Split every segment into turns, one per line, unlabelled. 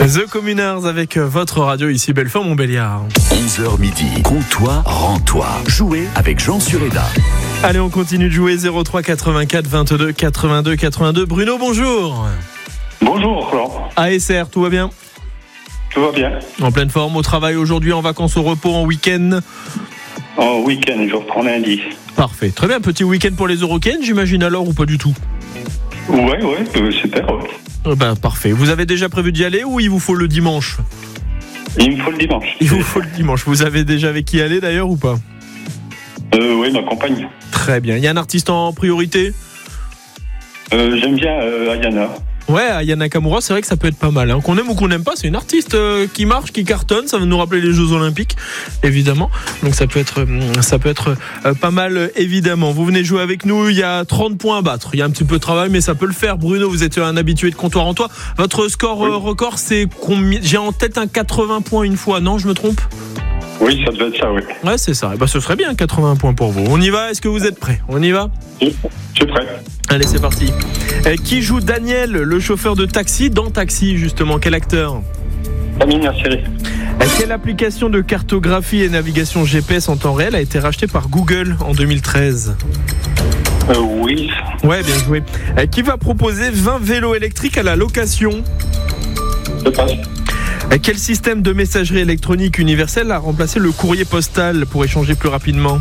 The Communards avec votre radio ici Belfort-Montbéliard.
11h midi, comptoir, rends-toi. Jouez avec Jean Sureda.
Allez, on continue de jouer 03 84 22 82 82. Bruno, bonjour.
Bonjour, Florent.
ASR, tout va bien?
Tout va bien.
En pleine forme au travail aujourd'hui, en vacances, au repos, en week-end?
En week-end, je reprends lundi.
Parfait. Très bien, petit week-end pour les Eurocaines, j'imagine alors, ou pas du tout?
Ouais, super.
Parfait. Vous avez déjà prévu d'y aller ou il vous faut le dimanche?
Il me faut le dimanche.
Il vous faut le dimanche. Vous avez déjà avec qui aller d'ailleurs ou pas?
Oui, ma compagne.
Très bien. Il y a un artiste en priorité?
J'aime bien Ayana.
Ouais, Ayana Kamura, c'est vrai que ça peut être pas mal. Qu'on aime ou qu'on n'aime pas, c'est une artiste qui marche, qui cartonne. Ça va nous rappeler les Jeux Olympiques, évidemment. Donc ça peut être pas mal, évidemment. Vous venez jouer avec nous. Il y a 30 points à battre. Il y a un petit peu de travail, mais ça peut le faire. Bruno, vous êtes un habitué de comptoir en toi. Votre score record, c'est combien? J'ai en tête un 80 points une fois. Non, je me trompe?
Oui, ça devait être ça, oui.
Ouais, c'est ça. Ce serait bien 80 points pour vous. On y va? Est-ce que vous êtes prêts? On y va?
Je suis prêt.
Allez, c'est parti. Qui joue Daniel, le chauffeur de taxi, dans Taxi, justement? Quel acteur?
Amine Nasseri.
Quelle application de cartographie et navigation GPS en temps réel a été rachetée par Google en 2013?
Oui.
Ouais, bien joué. Qui va proposer 20 vélos électriques à la location?
Je passe.
Quel système de messagerie électronique universelle a remplacé le courrier postal pour échanger plus rapidement?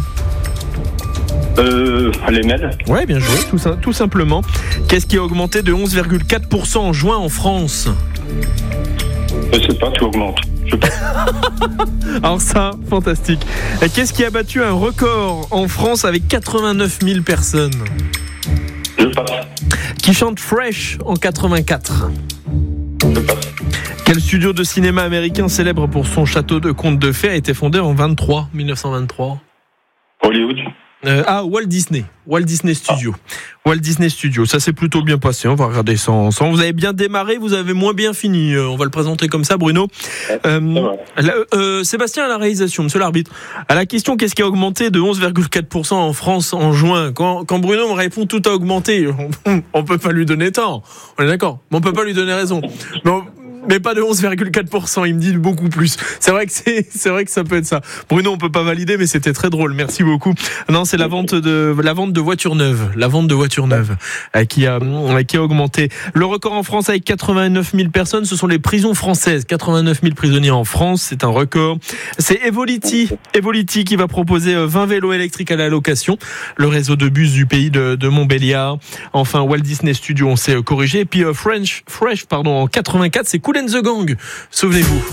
Les mails.
Ouais, bien joué, tout simplement. Qu'est-ce qui a augmenté de 11,4% en juin en France?
Je sais pas, tout augmente. Je passe.
Alors ça, fantastique. Qu'est-ce qui a battu un record en France avec 89 000 personnes?
Je passe.
Qui chante Fresh en 84?
Je passe.
Quel studio de cinéma américain célèbre pour son château de contes de fées a été fondé en 1923?
Hollywood.
Walt Disney Studio. Walt Disney Studio, ça s'est plutôt bien passé, on va regarder ça ensemble. Vous avez bien démarré, vous avez moins bien fini, on va le présenter comme ça, Bruno. Sébastien à la réalisation, monsieur l'arbitre. À la question, qu'est-ce qui a augmenté de 11,4% en France en juin? Quand Bruno me répond tout a augmenté, on peut pas lui donner tort, on est d'accord, mais on peut pas lui donner raison. Mais pas de 11,4%, il me dit beaucoup plus. C'est vrai que ça peut être ça. Bruno, on peut pas valider, mais c'était très drôle. Merci beaucoup. Non, c'est la vente de voitures neuves. La vente de voitures neuves qui a augmenté. Le record en France avec 89 000 personnes, ce sont les prisons françaises. 89 000 prisonniers en France, c'est un record. C'est Evolity qui va proposer 20 vélos électriques à la location. Le réseau de bus du pays de Montbéliard. Enfin, Walt Disney Studio, on s'est corrigé. Et puis Fresh, en 84, c'est Kool & the Gang. Souvenez-vous.